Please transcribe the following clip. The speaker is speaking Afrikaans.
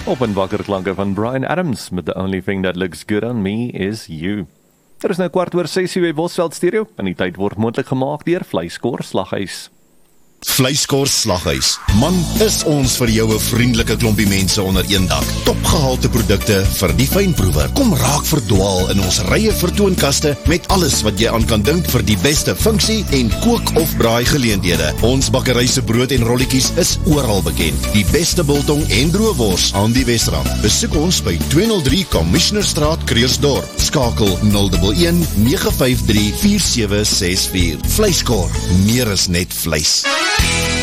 Op en wakker klanke van Bryan Adams met The Only Thing That Looks Good On Me Is You. Er is nou 6:15 by Bosveld Stereo en die tyd word moontlik gemaak deur Vleiskor Slaghuis. Vleiskor Slaghuis. Man, is ons vir jou 'n vriendelike klompie mense onder een dak. Topgehalte produkte vir die fynproewer. Kom raak verdwaal in ons rye vertoonkaste met alles wat jy aan kan dink vir die beste funksie en kook of braai geleenthede. Ons bakkery se brood en rolletjies is oral bekend. Die beste biltong en droëwors aan die Wesrand. Besoek ons by 203 Commissionerstraat, Kreersdorp. Skakel 011 953 4764. Vleiskor, meer is net vleis.